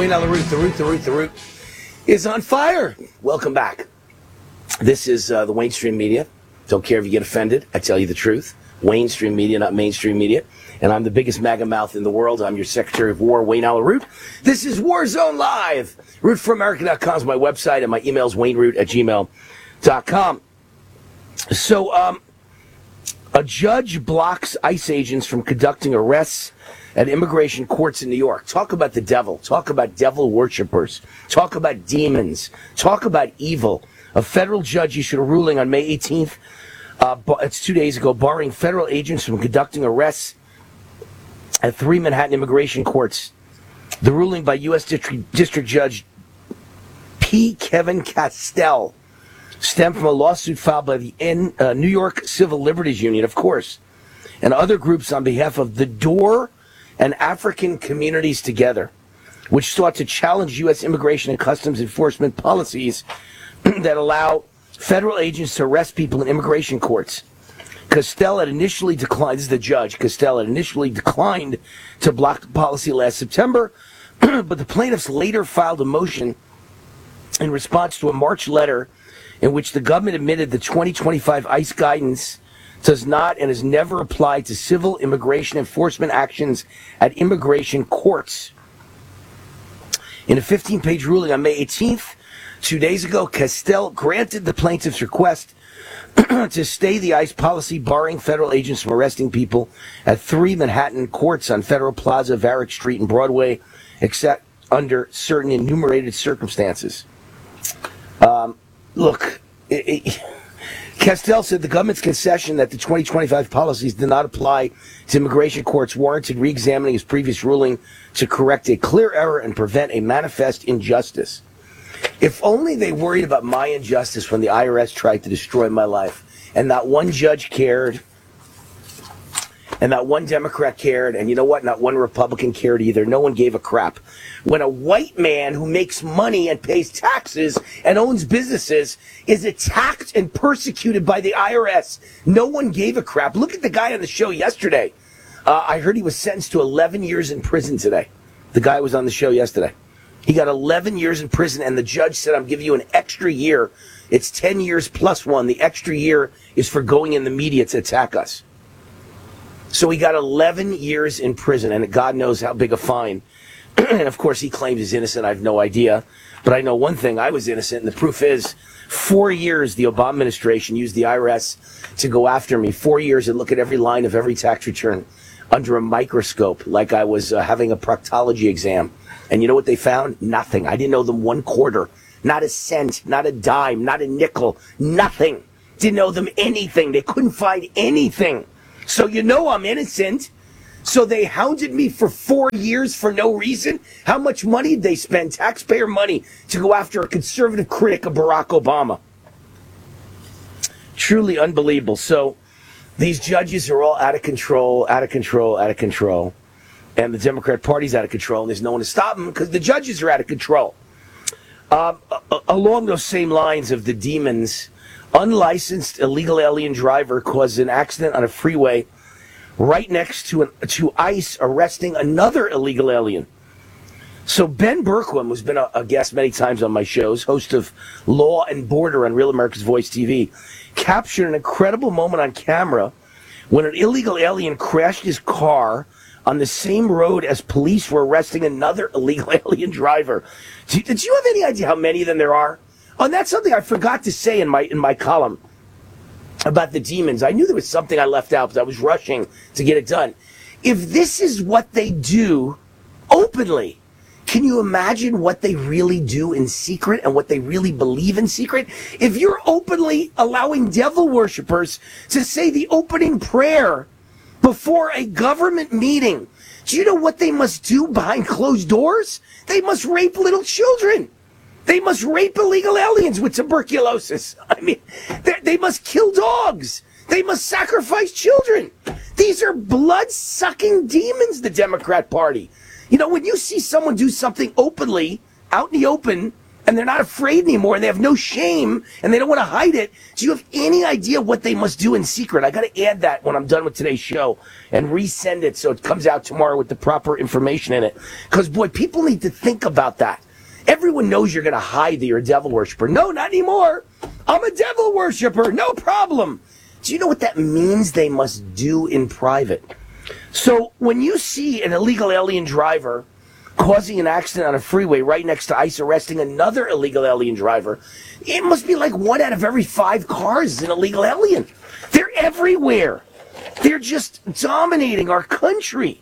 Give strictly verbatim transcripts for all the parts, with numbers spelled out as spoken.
Wayne Allyn Root, the Root, the Root, the Root is on fire. Welcome back. This is uh, the Wayne Stream Media. Don't care if you get offended. I tell you the truth. Wayne Stream Media, not mainstream media. And I'm the biggest MAGA mouth in the world. I'm your Secretary of War, Wayne Allyn Root. This is Warzone Live. root for america dot com is my website, and my email is wayneroot at gmail dot com. So, um, a judge blocks ICE agents from conducting arrests at immigration courts in New York. Talk about the devil. Talk about devil worshippers. Talk about demons. Talk about evil. A federal judge issued a ruling on May eighteenth, uh, it's two days ago, barring federal agents from conducting arrests at three Manhattan immigration courts. The ruling by U S District, District Judge P. Kevin Castell stemmed from a lawsuit filed by the N, uh, New York Civil Liberties Union, of course, and other groups on behalf of the DOOR and African Communities Together, which sought to challenge U S immigration and customs enforcement policies that allow federal agents to arrest people in immigration courts. Castell had initially declined, this is the judge, Castell had initially declined to block the policy last September, but the plaintiffs later filed a motion in response to a March letter in which the government admitted the twenty twenty-five ICE guidance does not and has never applied to civil immigration enforcement actions at immigration courts. In a fifteen-page ruling on May eighteenth, two days ago, Castell granted the plaintiff's request to stay the ICE policy barring federal agents from arresting people at three Manhattan courts on Federal Plaza, Varick Street, and Broadway, except under certain enumerated circumstances. Um, look, it, it, Castell said the government's concession that the twenty twenty-five policies did not apply to immigration courts warranted re-examining his previous ruling to correct a clear error and prevent a manifest injustice. If only they worried about my injustice when the I R S tried to destroy my life, and not one judge cared, and not one Democrat cared, and you know what? Not one Republican cared either. No one gave a crap. When a white man who makes money and pays taxes and owns businesses is attacked and persecuted by the I R S, no one gave a crap. Look at the guy on the show yesterday. Uh, I heard he was sentenced to eleven years in prison today. The guy was on the show yesterday. He got eleven years in prison, and the judge said, I'm giving you an extra year. It's ten years plus one. The extra year is for going in the media to attack us. So he got eleven years in prison, and God knows how big a fine. And, of course, he claims he's innocent. I have no idea. But I know one thing. I was innocent, and the proof is four years the Obama administration used the I R S to go after me. Four years and look at every line of every tax return under a microscope like I was uh, having a proctology exam. And you know what they found? Nothing. I didn't owe them one quarter. Not a cent. Not a dime. Not a nickel. Nothing. Didn't owe them anything. They couldn't find anything. So you know I'm innocent. So they hounded me for four years for no reason. How much money did they spend? Taxpayer money to go after a conservative critic of Barack Obama. Truly unbelievable. So these judges are all out of control, out of control, out of control. And the Democrat Party's out of control, and there's no one to stop them because the judges are out of control. Uh, along those same lines of the demons, unlicensed illegal alien driver caused an accident on a freeway right next to an, to ICE arresting another illegal alien. So Ben Berquam, who's been a, a guest many times on my shows, host of Law and Border on Real America's Voice T V, captured an incredible moment on camera when an illegal alien crashed his car on the same road as police were arresting another illegal alien driver. Did, did you have any idea how many of them there are? Oh, and that's something I forgot to say in my in my column about the demons. I knew there was something I left out, but I was rushing to get it done. If this is what they do openly, can you imagine what they really do in secret and what they really believe in secret? If you're openly allowing devil worshippers to say the opening prayer before a government meeting, do you know what they must do behind closed doors? They must rape little children. They must rape illegal aliens with tuberculosis. I mean, they, they must kill dogs. They must sacrifice children. These are blood-sucking demons, the Democrat Party. You know, when you see someone do something openly, out in the open, And they're not afraid anymore, and they have no shame, and they don't want to hide it. Do you have any idea what they must do in secret? I got to add that when I'm done with today's show and resend it so it comes out tomorrow with the proper information in it. Because, boy, people need to think about that. Everyone knows you're going to hide that you're a devil worshiper. No, not anymore. I'm a devil worshiper. No problem. Do you know what that means they must do in private? So when you see an illegal alien driver causing an accident on a freeway right next to ICE arresting another illegal alien driver, it must be like one out of every five cars is an illegal alien. They're everywhere. They're just dominating our country.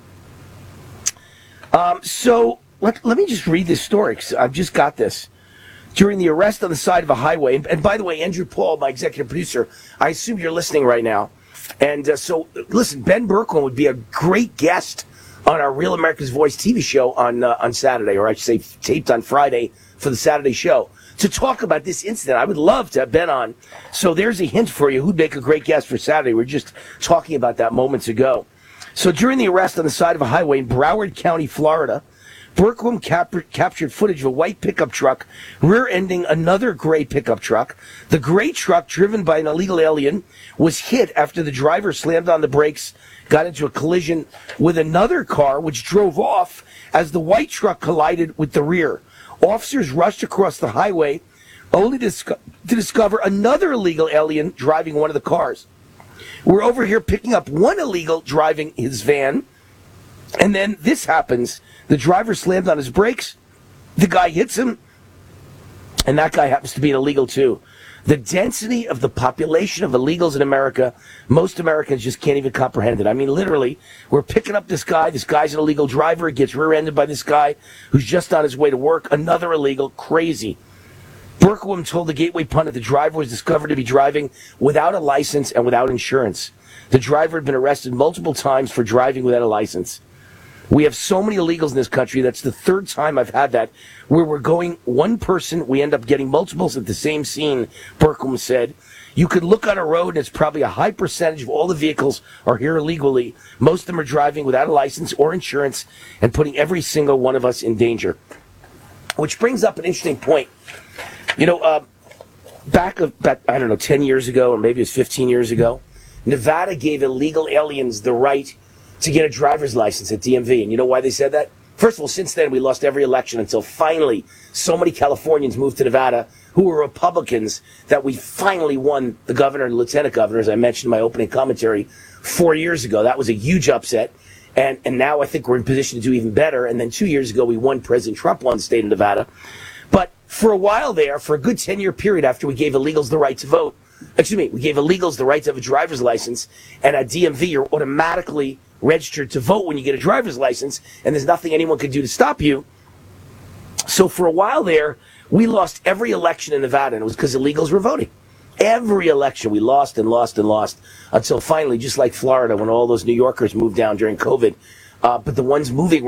Um, so let, let me just read this story, because I've just got this. During the arrest on the side of a highway, and, and by the way, Andrew Paul, my executive producer, I assume you're listening right now. And uh, so, listen, Ben Berkowitz would be a great guest on our Real America's Voice T V show on uh, on Saturday, or I should say taped on Friday for the Saturday show, to talk about this incident. I would love to have Ben on. So there's a hint for you who'd make a great guest for Saturday. We were just talking about that moments ago. So during the arrest on the side of a highway in Broward County, Florida, Berkowitz cap- captured footage of a white pickup truck rear-ending another gray pickup truck. The gray truck, driven by an illegal alien, was hit after the driver slammed on the brakes, got into a collision with another car, which drove off as the white truck collided with the rear. Officers rushed across the highway, only to, disco- to discover another illegal alien driving one of the cars. We're over here picking up one illegal driving his van, and then this happens. The driver slammed on his brakes, the guy hits him, and that guy happens to be an illegal too. The density of the population of illegals in America, most Americans just can't even comprehend it. I mean, literally, we're picking up this guy. This guy's an illegal driver. He gets rear-ended by this guy who's just on his way to work. Another illegal. Crazy. Berkowitz told the Gateway Pundit the driver was discovered to be driving without a license and without insurance. The driver had been arrested multiple times for driving without a license. We have so many illegals in this country. That's the third time I've had that, where we're going one person, we end up getting multiples at the same scene, Berkowitz said. You could look on a road, and it's probably a high percentage of all the vehicles are here illegally. Most of them are driving without a license or insurance and putting every single one of us in danger. Which brings up an interesting point. You know, uh, back, about, I don't know, ten years ago, or maybe it was fifteen years ago, Nevada gave illegal aliens the right to get a driver's license at D M V. And you know why they said that? First of all, since then, we lost every election until finally so many Californians moved to Nevada who were Republicans that we finally won the governor and lieutenant governor, as I mentioned in my opening commentary, four years ago. That was a huge upset. And, and now I think we're in position to do even better. And then two years ago, we won. President Trump won the state of Nevada. But for a while there, for a good ten-year period after we gave illegals the right to vote, excuse me, we gave illegals the right to have a driver's license, and at D M V, you're automatically registered to vote when you get a driver's license, and there's nothing anyone can do to stop you. So for a while there, we lost every election in Nevada, and it was because illegals were voting. Every election we lost and lost and lost until finally, just like Florida, when all those New Yorkers moved down during COVID, uh, but the ones moving